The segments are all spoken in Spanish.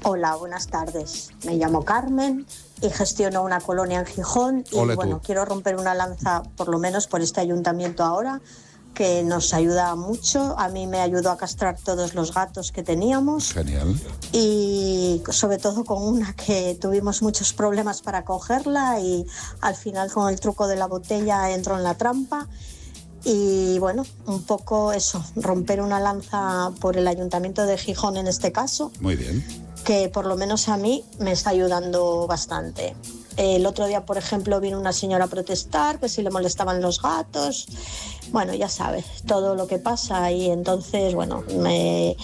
Hola, buenas tardes. Me llamo Carmen y gestiono una colonia en Gijón y Ole bueno, tú. quiero romper una lanza por lo menos por este ayuntamiento ahora, que nos ayuda mucho. A mí me ayudó a castrar todos los gatos que teníamos. Genial. Y sobre todo con una que tuvimos muchos problemas para cogerla y al final con el truco de la botella entró en la trampa. Y bueno, un poco eso, romper una lanza por el ayuntamiento de Gijón en este caso. Muy bien. Que por lo menos a mí me está ayudando bastante. El otro día, por ejemplo, vino una señora a protestar que si le molestaban los gatos. Bueno, ya sabes, todo lo que pasa y entonces, bueno, me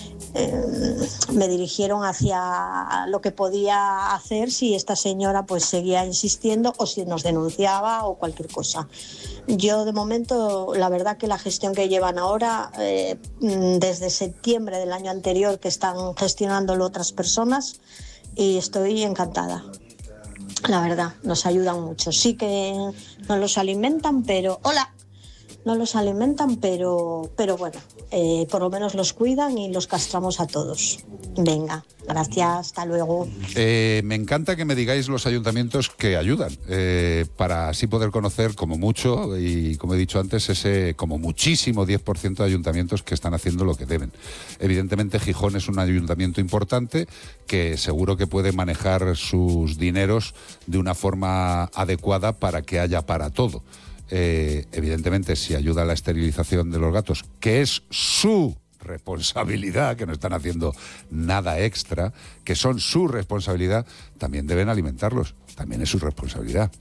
dirigieron hacia lo que podía hacer si esta señora pues seguía insistiendo o si nos denunciaba o cualquier cosa. Yo de momento, la verdad que la gestión que llevan ahora, desde septiembre del año anterior que están gestionándolo otras personas y estoy encantada. La verdad, nos ayudan mucho. Sí que no los alimentan, pero... ¡Hola! No los alimentan, pero bueno, por lo menos los cuidan y los castramos a todos. Venga, gracias, hasta luego. Me encanta que me digáis los ayuntamientos que ayudan, para así poder conocer como mucho, y como he dicho antes, ese como muchísimo 10% de ayuntamientos que están haciendo lo que deben. Evidentemente Gijón es un ayuntamiento importante que seguro que puede manejar sus dineros de una forma adecuada para que haya para todo. Evidentemente, si ayuda a la esterilización de los gatos, que es su responsabilidad, que no están haciendo nada extra, que son su responsabilidad, también deben alimentarlos, también es su responsabilidad.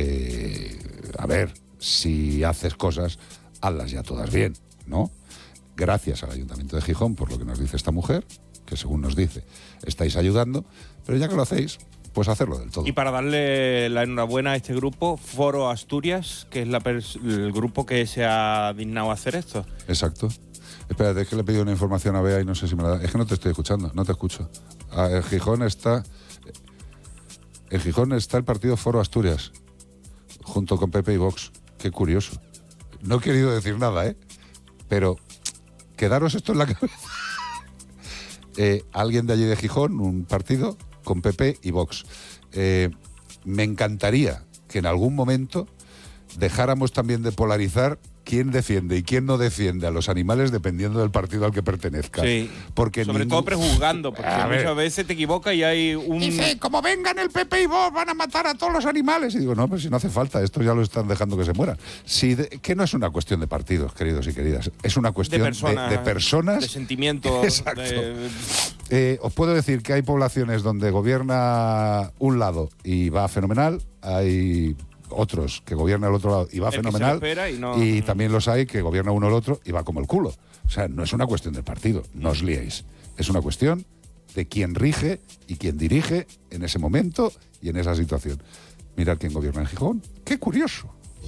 A ver, si haces cosas, hazlas ya todas bien, ¿no? Gracias al Ayuntamiento de Gijón por lo que nos dice esta mujer, que según nos dice, estáis ayudando, pero ya que lo hacéis, pues hacerlo del todo. Y para darle la enhorabuena a este grupo, Foro Asturias, que es el grupo que se ha dignado a hacer esto. Exacto. Espérate, es que le he pedido una información a Bea y no sé si me la da. Es que no te estoy escuchando, no te escucho. En Gijón está el partido Foro Asturias, junto con PP y Vox. Qué curioso. No he querido decir nada, pero quedaros esto en la cabeza. Alguien de allí de Gijón, un partido con PP y Vox. Me encantaría que en algún momento dejáramos también de polarizar quién defiende y quién no defiende a los animales dependiendo del partido al que pertenezca. Sí, porque sobre todo prejuzgando, porque muchas veces te equivocas y hay un... Dice, como vengan el PP y Vox van a matar a todos los animales. Y digo, no, pues si no hace falta, estos ya lo están dejando que se mueran. Que no es una cuestión de partidos, queridos y queridas, es una cuestión de personas. De sentimientos. Exacto. Os puedo decir que hay poblaciones donde gobierna un lado y va fenomenal, hay otros que gobiernan el otro lado y va fenomenal, y también los hay que gobierna uno el otro y va como el culo. O sea, no es una cuestión del partido, no os liéis. Es una cuestión de quién rige y quién dirige en ese momento y en esa situación. Mirad quién gobierna en Gijón. ¡Qué curioso!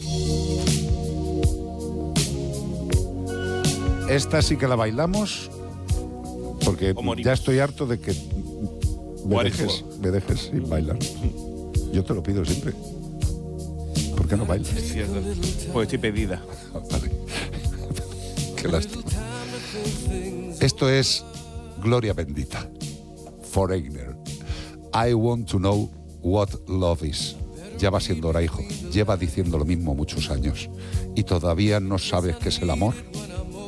Esta sí que la bailamos, porque ya estoy harto de que me dejes sin bailar. Yo te lo pido siempre. ¿Por qué no bailas? Es cierto. Pues estoy pedida. Vale. Qué lástima. Esto es Gloria Bendita. Foreigner. I want to know what love is. Ya va siendo hora, hijo. Lleva diciendo lo mismo muchos años. ¿Y todavía no sabes qué es el amor?